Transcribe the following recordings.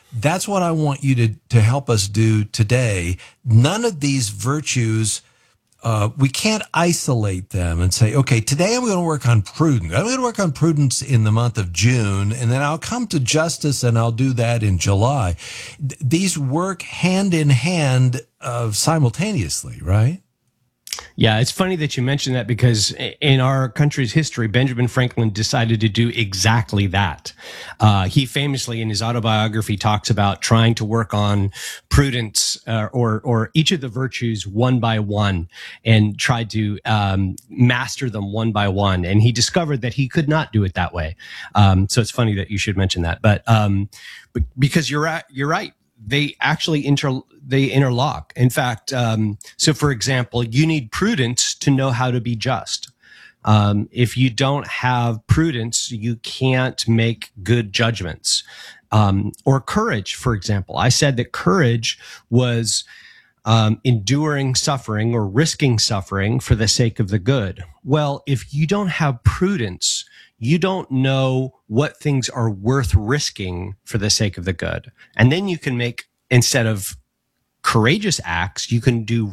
That's what I want you to help us do today. None of these virtues, we can't isolate them and say, okay, today I'm going to work on prudence. I'm going to work on prudence in the month of June, and then I'll come to justice and I'll do that in July. These work hand in hand simultaneously, right? Yeah, it's funny that you mentioned that because in our country's history, Benjamin Franklin decided to do exactly that. He famously, in his autobiography, talks about trying to work on prudence or each of the virtues one by one and tried to master them one by one. And he discovered that he could not do it that way. So it's funny that you should mention that. But because you're right. They actually interlock. In fact, so for example, you need prudence to know how to be just. If you don't have prudence, you can't make good judgments. Or courage, for example. I said that courage was enduring suffering or risking suffering for the sake of the good. Well, if you don't have prudence, you don't know what things are worth risking for the sake of the good. And then you can make, instead of courageous acts, you can do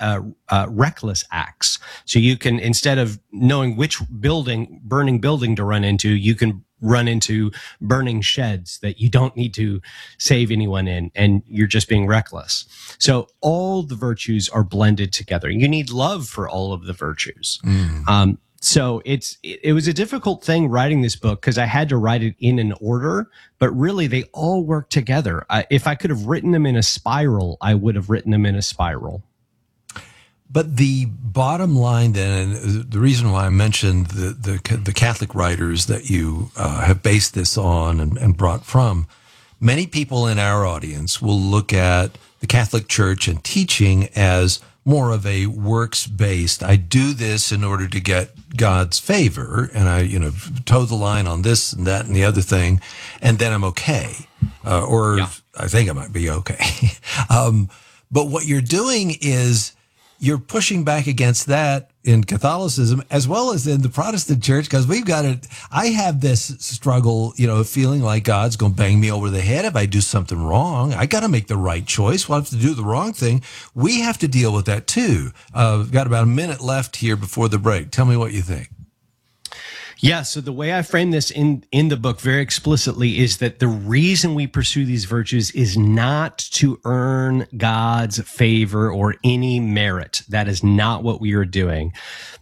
reckless acts. So you can, instead of knowing which burning building to run into, you can run into burning sheds that you don't need to save anyone in, and you're just being reckless. So all the virtues are blended together. You need love for all of the virtues. So it was a difficult thing writing this book because I had to write it in an order, but really they all work together. If I could have written them in a spiral, I would have written them in a spiral. But the bottom line then, and the reason why I mentioned the Catholic writers that you have based this on and brought from, many people in our audience will look at the Catholic Church and teaching as more of a works-based, I do this in order to get God's favor, and I, toe the line on this and that and the other thing, and then I'm okay. I think I might be okay. But what you're doing is you're pushing back against that in Catholicism as well as in the Protestant church, because we've got it. I have this struggle, feeling like God's going to bang me over the head if I do something wrong. I got to make the right choice. Well, if I have to do the wrong thing, we have to deal with that too. We've got about a minute left here before the break. Tell me what you think. Yeah, so the way I frame this in the book very explicitly is that the reason we pursue these virtues is not to earn God's favor or any merit. That is not what we are doing.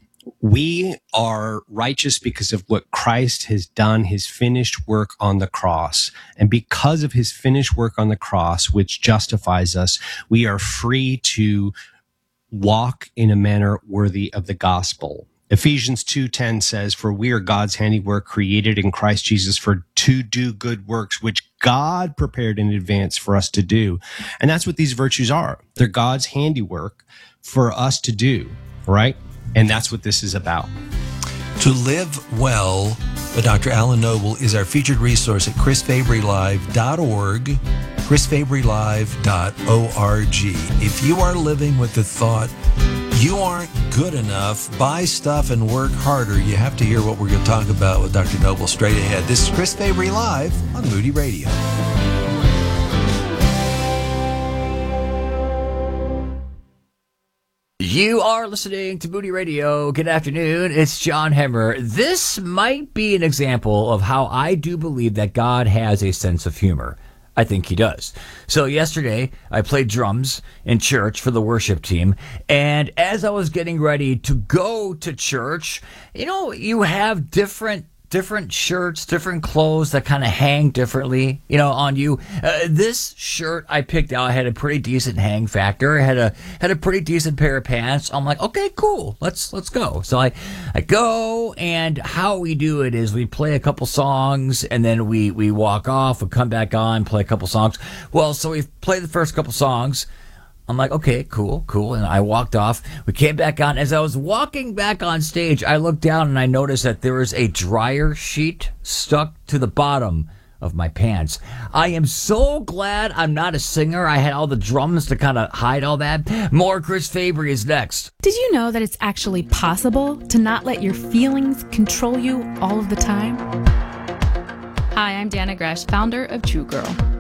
We are righteous because of what Christ has done, his finished work on the cross. And because of his finished work on the cross, which justifies us, we are free to walk in a manner worthy of the gospel. Ephesians 2:10 says, "For we are God's handiwork, created in Christ Jesus to do good works, which God prepared in advance for us to do." And that's what these virtues are. They're God's handiwork for us to do, right? And that's what this is about. To Live Well by Dr. Alan Noble is our featured resource at chrisfabrylive.org, chrisfabrylive.org. If you are living with the thought you aren't good enough, buy stuff and work harder, you have to hear what we're going to talk about with Dr. Noble straight ahead. This is Chris Fabry Live on Moody Radio. You are listening to Moody Radio. Good afternoon. It's John Hemmer. This might be an example of how I do believe that God has a sense of humor. I think he does. So yesterday, I played drums in church for the worship team, and as I was getting ready to go to church, you have different shirts, different clothes that kind of hang differently, on you. This shirt I picked out had a pretty decent hang factor. It had a pretty decent pair of pants. I'm like, okay, cool. Let's go. So I go, and how we do it is we play a couple songs, and then we walk off, we come back on, play a couple songs. Well, so we played the first couple songs. I'm like, okay, cool. And I walked off. We came back on. As I was walking back on stage, I looked down and I noticed that there was a dryer sheet stuck to the bottom of my pants. I am so glad I'm not a singer. I had all the drums to kind of hide all that. More Chris Fabry is next. Did you know that it's actually possible to not let your feelings control you all of the time? Hi, I'm Dana Gresh, founder of True Girl.